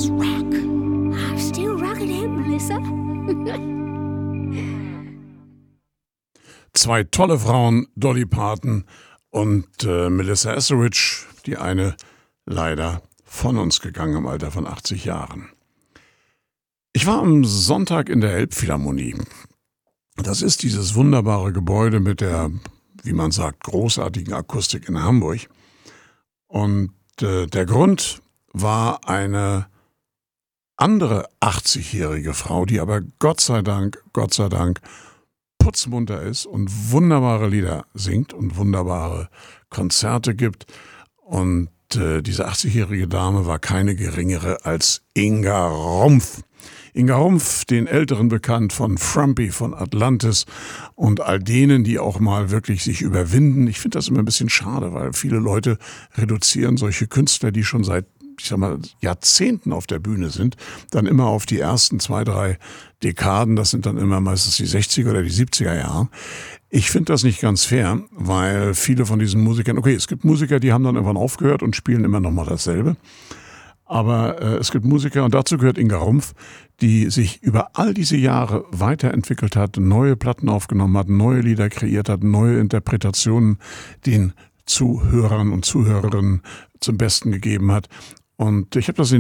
just rock. I'm still rocking it, Melissa. Zwei tolle Frauen, Dolly Parton und Melissa Etheridge, die eine leider von uns gegangen im Alter von 80 Jahren. Ich war am Sonntag in der Elbphilharmonie. Das ist dieses wunderbare Gebäude mit der, wie man sagt, großartigen Akustik in Hamburg. Und der Grund war eine andere 80-jährige Frau, die aber Gott sei Dank putzmunter ist und wunderbare Lieder singt und wunderbare Konzerte gibt. Und diese 80-jährige Dame war keine geringere als Inga Rumpf. Inga Rumpf, den Älteren bekannt von Frumpy, von Atlantis und all denen, die auch mal wirklich sich überwinden. Ich finde das immer ein bisschen schade, weil viele Leute reduzieren solche Künstler, die schon seit, ich sag mal, Jahrzehnten auf der Bühne sind, dann immer auf die ersten 2, 3 Dekaden. Das sind dann immer meistens die 60er oder die 70er Jahre. Ich finde das nicht ganz fair, weil viele von diesen Musikern, okay, es gibt Musiker, die haben dann irgendwann aufgehört und spielen immer noch mal dasselbe. Aber es gibt Musiker, und dazu gehört Inga Rumpf, die sich über all diese Jahre weiterentwickelt hat, neue Platten aufgenommen hat, neue Lieder kreiert hat, neue Interpretationen den Zuhörern und Zuhörerinnen zum Besten gegeben hat. Und ich habe das in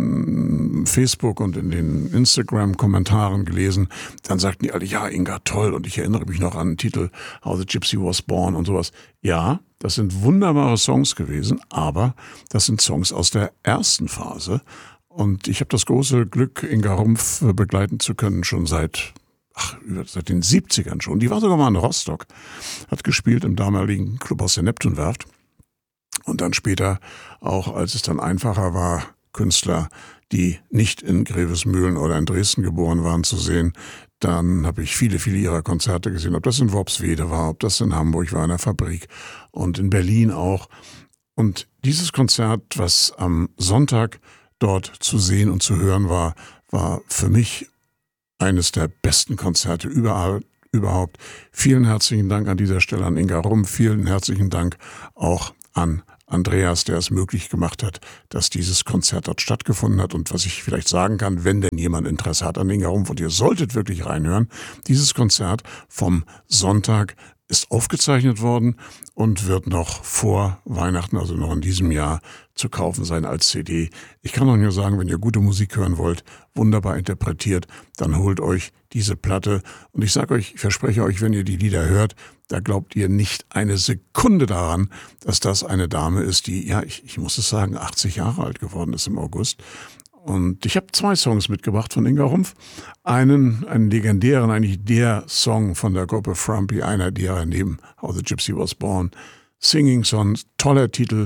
den Facebook und in den Instagram-Kommentaren gelesen. Dann sagten die alle, ja, Inga, toll. Und ich erinnere mich noch an den Titel How the Gypsy Was Born und sowas. Ja, das sind wunderbare Songs gewesen, aber das sind Songs aus der ersten Phase. Und ich habe das große Glück, Inga Rumpf begleiten zu können, schon seit den 70ern schon. Die war sogar mal in Rostock, hat gespielt im damaligen Club aus der Neptunwerft. Und dann später auch, als es dann einfacher war, Künstler, die nicht in Grevesmühlen oder in Dresden geboren waren, zu sehen, dann habe ich viele, viele ihrer Konzerte gesehen. Ob das in Worpswede war, ob das in Hamburg war, in der Fabrik und in Berlin auch. Und dieses Konzert, was am Sonntag dort zu sehen und zu hören war, war für mich eines der besten Konzerte überhaupt. Vielen herzlichen Dank an dieser Stelle an Inga Rumpf. Vielen herzlichen Dank auch an Andreas, der es möglich gemacht hat, dass dieses Konzert dort stattgefunden hat. Und was ich vielleicht sagen kann, wenn denn jemand Interesse hat an Inga Rumpf, und ihr solltet wirklich reinhören, dieses Konzert vom Sonntag ist aufgezeichnet worden und wird noch vor Weihnachten, also noch in diesem Jahr, zu kaufen sein als CD. Ich kann auch nur sagen, wenn ihr gute Musik hören wollt, wunderbar interpretiert, dann holt euch diese Platte. Und ich sage euch, ich verspreche euch, wenn ihr die Lieder hört, da glaubt ihr nicht eine Sekunde daran, dass das eine Dame ist, die, ja, ich muss es sagen, 80 Jahre alt geworden ist im August. Und ich habe 2 Songs mitgebracht von Inga Rumpf. Einen legendären, eigentlich der Song von der Gruppe Frumpy, einer derer neben How the Gypsy Was Born. Singing Song, toller Titel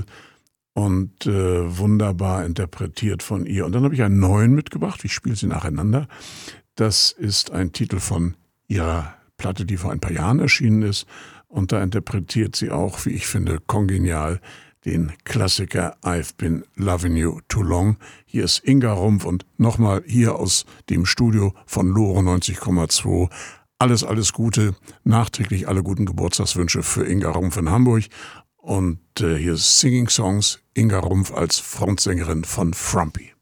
und wunderbar interpretiert von ihr. Und dann habe ich einen neuen mitgebracht, ich spiele sie nacheinander. Das ist ein Titel von ihrer Platte, die vor ein paar Jahren erschienen ist. Und da interpretiert sie auch, wie ich finde, kongenial den Klassiker I've Been Loving You Too Long. Hier ist Inga Rumpf und nochmal hier aus dem Studio von Lore 90,2. Alles Gute, nachträglich alle guten Geburtstagswünsche für Inga Rumpf in Hamburg. Und hier ist Singing Songs, Inga Rumpf als Frontsängerin von Frumpy.